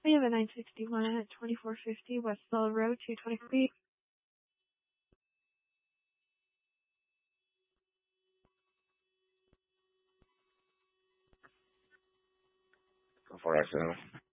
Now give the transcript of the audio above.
We have a 961 at 2450 West Bell Road, 220 feet. Go for it,